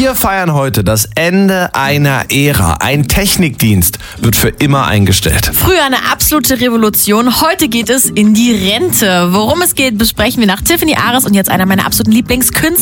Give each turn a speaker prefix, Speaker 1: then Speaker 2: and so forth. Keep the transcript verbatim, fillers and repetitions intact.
Speaker 1: Wir feiern heute das Ende einer Ära. Ein Technikdienst wird für immer eingestellt.
Speaker 2: Früher eine absolute Revolution, heute geht es in die Rente. Worum es geht, besprechen wir nach Tiffany Ares und jetzt einer meiner absoluten Lieblingskünstler.